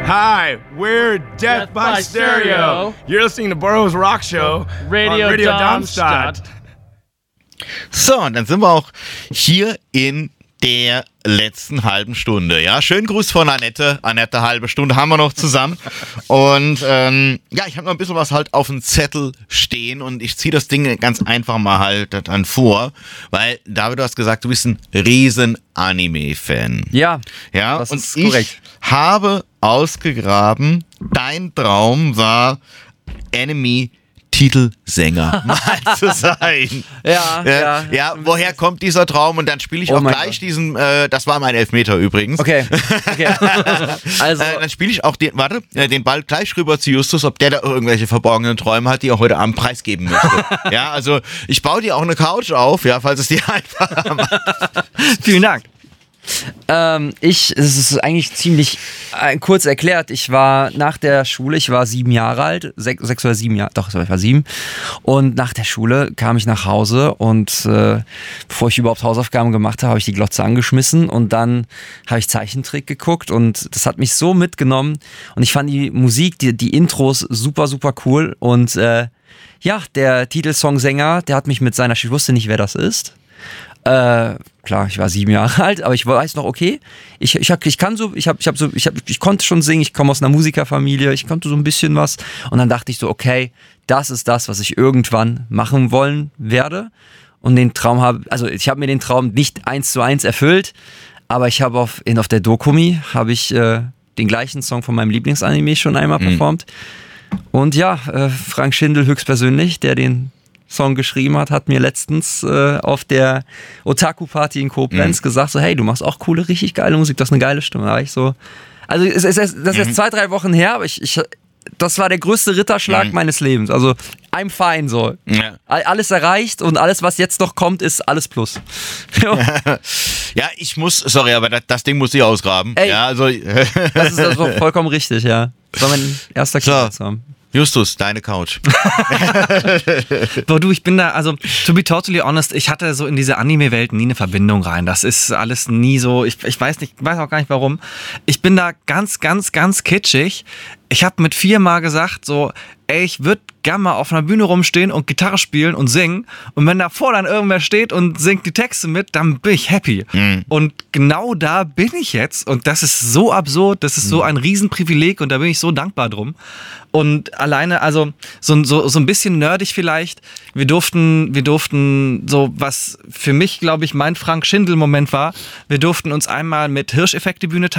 Hi, we're Death by Stereo. You're listening to Burroughs Rock Show Radio on Radio Darmstadt. So, und dann sind wir auch hier in der letzten halben Stunde. Ja, schönen Gruß von Annette. Annette, halbe Stunde haben wir noch zusammen. Und ja, ich habe noch ein bisschen was halt auf dem Zettel stehen und ich ziehe das Ding ganz einfach mal halt dann vor, weil David, du hast gesagt, du bist ein riesen Anime-Fan. Ja, Ja, das und ist korrekt. Ich habe ausgegraben, dein Traum war Anime-Titelsänger mal zu sein. Ja. Woher kommt dieser Traum? Und dann spiele ich auch mein gleich Gott. diesen, das war mein Elfmeter übrigens. Okay. Also, Dann spiele ich auch den Ball gleich rüber zu Justus, ob der da irgendwelche verborgenen Träume hat, die er heute Abend preisgeben möchte. Ja, also ich baue dir auch eine Couch auf, ja, falls es dir einfacher macht. vielen Dank. Es ist eigentlich ziemlich kurz erklärt. Ich war nach der Schule, ich war 7 Jahre alt, 6 oder 7 Jahre, doch, ich war 7. Und nach der Schule kam ich nach Hause und bevor ich überhaupt Hausaufgaben gemacht habe, habe ich die Glotze angeschmissen und dann habe ich Zeichentrick geguckt und das hat mich so mitgenommen und ich fand die Musik, die Intros super, super cool und ja, der Titelsongsänger, der hat mich mit seiner, ich wusste nicht, wer das ist. Klar, ich war 7 Jahre alt, aber ich weiß noch, okay, ich konnte schon singen, ich komme aus einer Musikerfamilie, ich konnte so ein bisschen was und dann dachte ich so, okay, das ist das, was ich irgendwann machen wollen werde und den Traum ich habe mir den Traum nicht 1:1 erfüllt, aber ich habe auf der Dokumi habe ich den gleichen Song von meinem Lieblingsanime schon einmal performt und ja, Frank Schindel höchstpersönlich, der den Song geschrieben hat mir letztens auf der Otaku-Party in Koblenz gesagt, so hey, du machst auch coole, richtig geile Musik, das ist eine geile Stimme. Da war ich so, also das ist jetzt 2-3 Wochen her, aber das war der größte Ritterschlag meines Lebens. Also I'm fine so. Ja. Alles erreicht und alles, was jetzt noch kommt, ist alles plus. Ja, sorry, aber das Ding muss ich ausgraben. Ey, ja, also, das ist also vollkommen richtig, ja. Das war mein erster Kindheitstraum. Justus, deine Couch. Boah, du, ich bin da, also, to be totally honest, ich hatte so in diese Anime-Welt nie eine Verbindung rein. Das ist alles nie so, ich weiß auch gar nicht warum. Ich bin da ganz, ganz, ganz kitschig. Ich habe mit 4 Mal gesagt, so, ey, ich würde gerne mal auf einer Bühne rumstehen und Gitarre spielen und singen. Und wenn davor dann irgendwer steht und singt die Texte mit, dann bin ich happy. Und genau da bin ich jetzt. Und das ist so absurd, das ist so ein Riesenprivileg und da bin ich so dankbar drum. Und alleine, also so ein bisschen nerdig vielleicht, wir durften so, was für mich, glaube ich, mein Frank Schindel-Moment war, wir durften uns einmal mit Hirscheffekt die Bühne